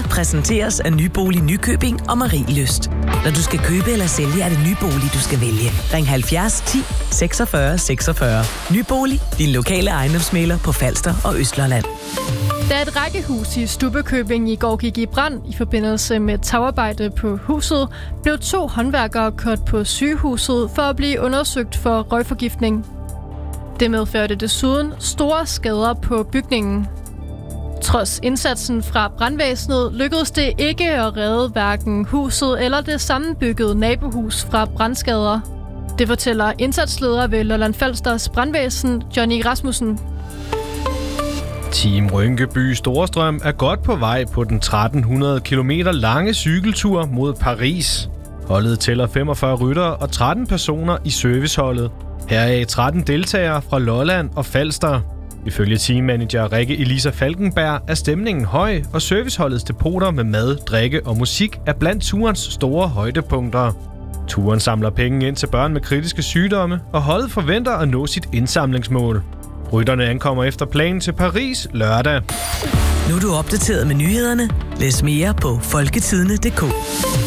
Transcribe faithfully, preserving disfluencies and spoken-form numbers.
præsenteres af Nybolig Nykøbing og Marielyst. Når du skal købe eller sælge, er det Nybolig, du skal vælge. Ring halvfjerds ti seksogfyrre seksogfyrre. Nybolig, din lokale ejendomsmægler på Falster og Østlandet. Da et rækkehus i Stubbekøbing i går gik i brand i forbindelse med tagarbejde på huset, blev to håndværkere kørt på sygehuset for at blive undersøgt for røgforgiftning. Det medførte desuden store skader på bygningen. Trods indsatsen fra brandvæsenet lykkedes det ikke at redde hverken huset eller det sammenbyggede nabohus fra brandskader. Det fortæller indsatsleder ved Lolland Falsters brandvæsen, Johnny Rasmussen. Team Rynkeby Storstrøm er godt på vej på den tretten hundrede kilometer lange cykeltur mod Paris. Holdet tæller femogfyrre ryttere og tretten personer i serviceholdet. Heraf tretten deltagere fra Lolland og Falster. Ifølge teammanager Rikke Elisa Falkenberg er stemningen høj, og serviceholdets depoter med mad, drikke og musik er blandt turens store højdepunkter. Turen samler penge ind til børn med kritiske sygdomme, og holdet forventer at nå sit indsamlingsmål. Rytterne ankommer efter planen til Paris lørdag. Nu er du opdateret med nyhederne. Læs mere på folketidene punktum d k.